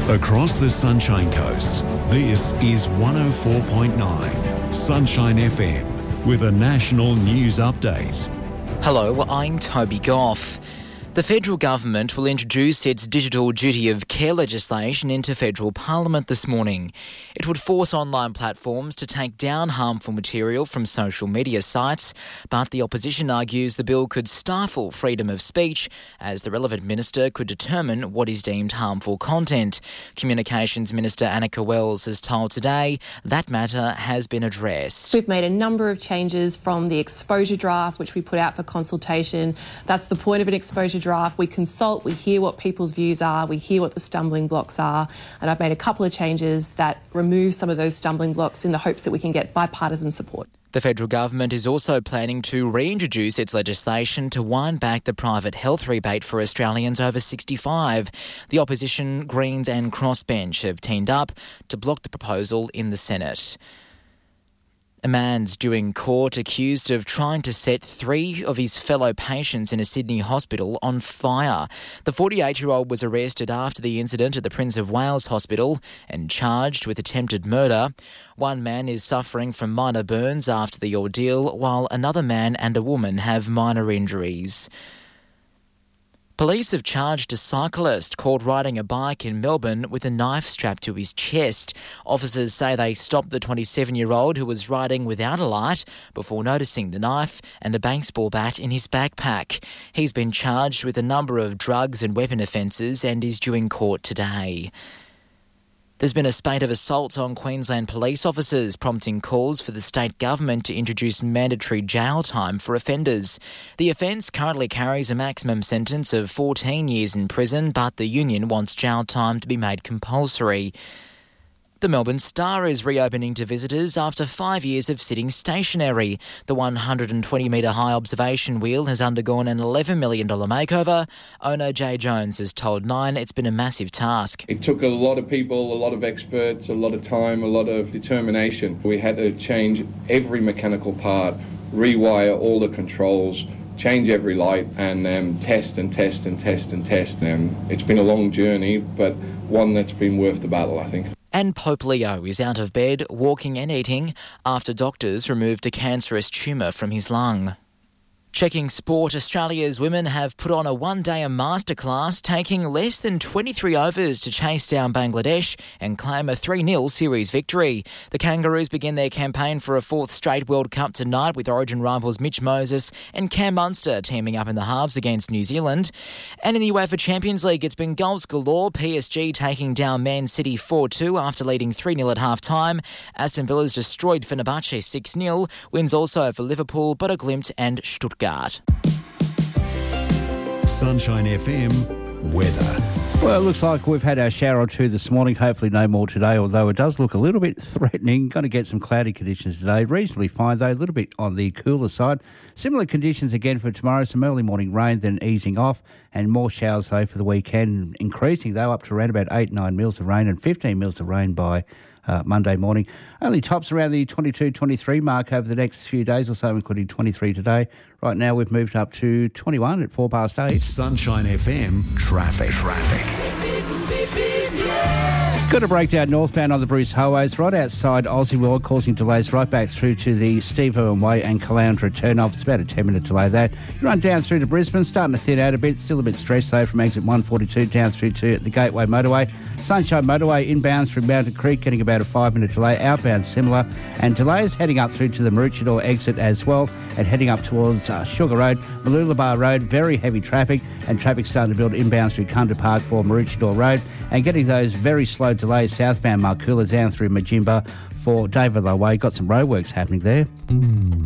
Across the Sunshine Coast, this is 104.9 Sunshine FM with a national news update. Hello, I'm Toby Goff. The federal government will introduce its digital duty of care legislation into federal parliament this morning. It would force online platforms to take down harmful material from social media sites, but the opposition argues the bill could stifle freedom of speech as the relevant minister could determine what is deemed harmful content. Communications Minister Annika Wells has told Today that matter has been addressed. We've made a number of changes from the exposure draft, which we put out for consultation. That's the point of an exposure draft. We consult, we hear what people's views are, we hear what the stumbling blocks are, and I've made a couple of changes that remove some of those stumbling blocks in the hopes that we can get bipartisan support. The federal government is also planning to reintroduce its legislation to wind back the private health rebate for Australians over 65. The opposition, Greens and Crossbench have teamed up to block the proposal in the Senate. A man's due in court accused of trying to set 3 of his fellow patients in a Sydney hospital on fire. The 48-year-old was arrested after the incident at the Prince of Wales Hospital and charged with attempted murder. One man is suffering from minor burns after the ordeal, while another man and a woman have minor injuries. Police have charged a cyclist caught riding a bike in Melbourne with a knife strapped to his chest. Officers say they stopped the 27-year-old who was riding without a light before noticing the knife and a baseball bat in his backpack. He's been charged with a number of drugs and weapon offences and is due in court today. There's been a spate of assaults on Queensland police officers, prompting calls for the state government to introduce mandatory jail time for offenders. The offence currently carries a maximum sentence of 14 years in prison, but the union wants jail time to be made compulsory. The Melbourne Star is reopening to visitors after 5 years of sitting stationary. The 120-metre high observation wheel has undergone an $11 million makeover. Owner Jay Jones has told Nine it's been a massive task. It took a lot of people, a lot of experts, a lot of time, a lot of determination. We had to change every mechanical part, rewire all the controls, change every light and test. It's been a long journey, but one that's been worth the battle, I think. And Pope Leo is out of bed, walking and eating after doctors removed a cancerous tumour from his lung. Checking sport, Australia's women have put on a one-day masterclass, taking less than 23 overs to chase down Bangladesh and claim a 3-0 series victory. The Kangaroos begin their campaign for a 4th straight World Cup tonight with Origin rivals Mitch Moses and Cam Munster teaming up in the halves against New Zealand. And in the UEFA Champions League, it's been goals galore. PSG taking down Man City 4-2 after leading 3-0 at half-time. Aston Villa's destroyed Fenerbahce 6-0. Wins also for Liverpool, Bodeglimt and Stuttgart. Sunshine FM weather. Well, it looks like we've had our shower or two this morning, hopefully no more today, although it does look a little bit threatening. Going to get some cloudy conditions today. Reasonably fine, though, a little bit on the cooler side. Similar conditions again for tomorrow, some early morning rain, then easing off, and more showers, though, for the weekend, increasing, though, up to around about 8-9 mils of rain and 15 mils of rain by Monday morning. Only tops around the 22-23 mark over the next few days or so, including 23 today. Right now we've moved up to 21 at 8:04. Sunshine FM traffic. Got a breakdown northbound on the Bruce Highways right outside Aussie World, causing delays right back through to the Steve Irwin Way and Caloundra turn-off. It's about a 10-minute delay there. You run down through to Brisbane, starting to thin out a bit. Still a bit stressed, though, from exit 142 down through to the Gateway Motorway. Sunshine Motorway inbound through Mountain Creek, getting about a 5-minute delay. Outbound similar. And delays heading up through to the Maroochydore exit as well, and heading up towards Sugar Road. Mooloolaba Road, very heavy traffic, and traffic starting to build inbound through Kunda Park for Maroochydore Road. And getting those very slow delays southbound Marcoola down through Majimba for David Low Way. Got some roadworks happening there.